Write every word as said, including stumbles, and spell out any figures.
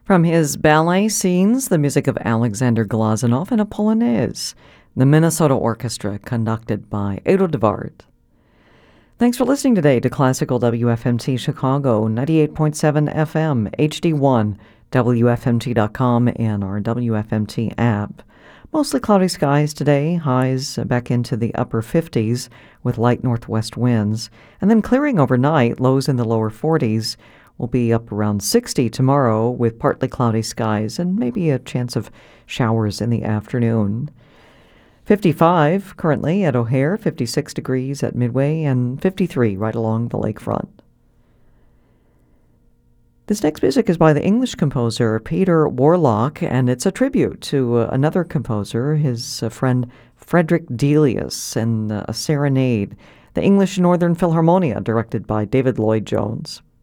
From his ballet scenes, the music of Alexander Glazunov and a Polonaise, the Minnesota Orchestra, conducted by Edo Devard. Thanks for listening today to Classical W F M T Chicago, ninety-eight point seven F M, H D one, W F M T dot com, and our W F M T app. Mostly cloudy skies today, highs back into the upper fifties with light northwest winds, and then clearing overnight, lows in the lower forties. Will be up around sixty tomorrow with partly cloudy skies and maybe a chance of showers in the afternoon. fifty-five currently at O'Hare, fifty-six degrees at Midway, and fifty-three right along the lakefront. This next music is by the English composer Peter Warlock, and it's a tribute to uh, another composer, his uh, friend Frederick Delius, and uh, a serenade, the English Northern Philharmonia, directed by David Lloyd-Jones.